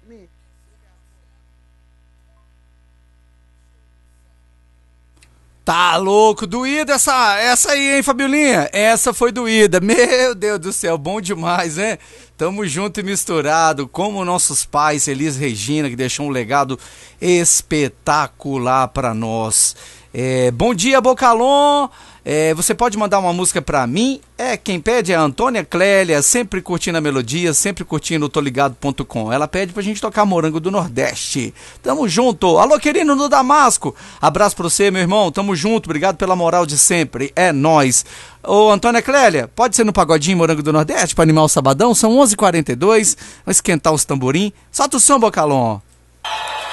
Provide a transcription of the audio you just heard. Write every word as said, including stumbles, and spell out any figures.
Tá louco, doída essa, essa aí, hein, Fabiolinha? Essa foi doída, meu Deus do céu, bom demais, né? Tamo junto e misturado, como nossos pais, Elis Regina, que deixou um legado espetacular pra nós. É, bom dia, Bocalon. É, você pode mandar uma música pra mim? É, quem pede é a Antônia Clélia, sempre curtindo a melodia, sempre curtindo o toligado ponto com. Ela pede pra gente tocar Morango do Nordeste. Tamo junto. Alô, querido do Damasco. Abraço pra você, meu irmão. Tamo junto. Obrigado pela moral de sempre. É nóis. Ô, Antônia Clélia, pode ser no Pagodinho Morango do Nordeste pra animar o sabadão? São onze e quarenta e dois. Vamos esquentar os tamborim. Solta o som, Bocalon.